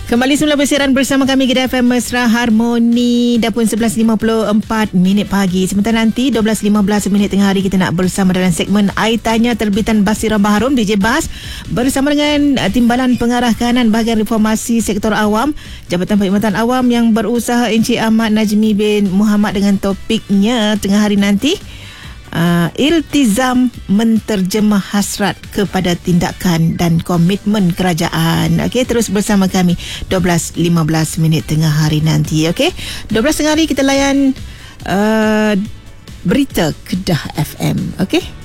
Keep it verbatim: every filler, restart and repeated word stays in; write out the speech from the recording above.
Kembali semula bersiaran bersama kami Kedah F M Mesra Harmoni. Dah pun sebelas lima puluh empat minit pagi. Sebentar nanti dua belas lima belas minit tengah hari kita nak bersama dalam segmen Ai Tanya terbitan Basira Baharum D J Bas bersama dengan Timbalan Pengarah Kanan Bahagian Reformasi Sektor Awam Jabatan Perkhidmatan Awam yang berusaha Encik Ahmad Najmi bin Muhammad dengan topiknya tengah hari nanti. Uh, iltizam menterjemah hasrat kepada tindakan dan komitmen kerajaan. Okey, terus bersama kami dua belas lima belas minit tengah hari nanti. Okey, dua belas tengah hari kita layan uh, berita Kedah F M. Okey.